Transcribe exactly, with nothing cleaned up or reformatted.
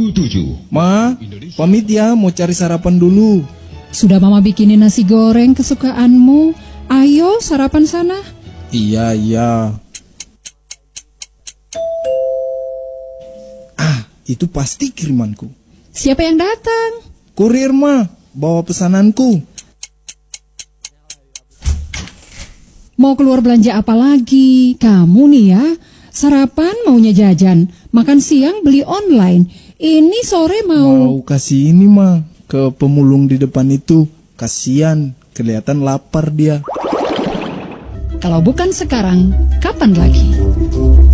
puluh tujuh. Ma, pamit ya, mau cari sarapan dulu. Sudah mama bikinin nasi goreng kesukaanmu. Ayo sarapan sana. Iya, iya. Ah, itu pasti kirimanku. Siapa yang datang? Kurir, Ma, bawa pesananku. Mau keluar belanja apa lagi? Kamu nih ya, sarapan maunya jajan, makan siang beli online. Ini sore mau... Mau kasih ini, Ma, ke pemulung di depan itu. Kasian, kelihatan lapar dia. Kalau bukan sekarang, kapan lagi?